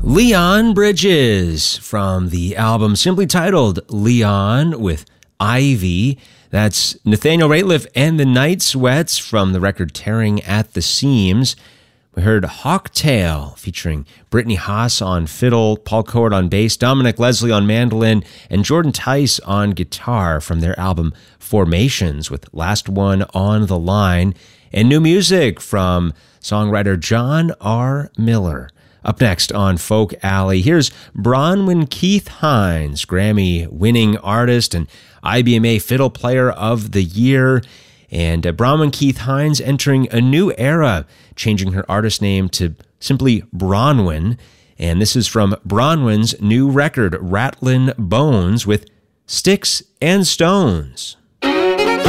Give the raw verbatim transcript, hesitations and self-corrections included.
Leon Bridges from the album simply titled Leon with Ivy. That's Nathaniel Rateliff and the Night Sweats from the record Tearing at the Seams. We heard Hawktail featuring Brittany Haas on fiddle, Paul Coward on bass, Dominic Leslie on mandolin, and Jordan Tice on guitar from their album Formations with Last One on the Line, and new music from songwriter John R. Miller. Up next on Folk Alley, here's Bronwyn Keith Hines, Grammy-winning artist and I B M A Fiddle Player of the Year. And uh, Bronwyn Keith Hines entering a new era, changing her artist name to simply Bronwyn. And this is from Bronwyn's new record, Rattlin' Bones, with Sticks and Stones.